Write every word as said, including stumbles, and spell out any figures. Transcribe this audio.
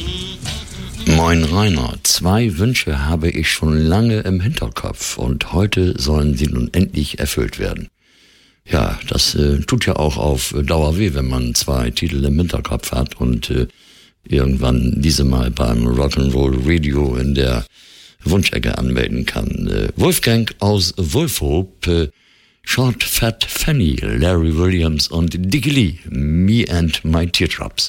Moin Rainer, zwei Wünsche habe ich schon lange im Hinterkopf und heute sollen sie nun endlich erfüllt werden. Ja, das äh, tut ja auch auf Dauer weh, wenn man zwei Titel im Hinterkopf hat und äh, irgendwann diese mal beim Rock'n'Roll Radio in der Wunschecke anmelden kann. Äh, Wolfgang aus Wolfhoop, äh, Short Fat Fanny, Larry Williams und Dickie Lee, Me and My Teardrops.